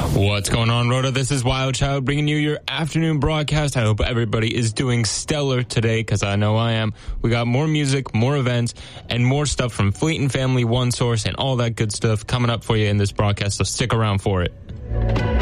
What's going on, Rhoda? This is Wild Child bringing you your afternoon broadcast. I hope everybody is doing stellar today, because I know I am. We got more music, more events, and more stuff from Fleet and Family, One Source, and all that good stuff coming up for you in this broadcast, so stick around for it.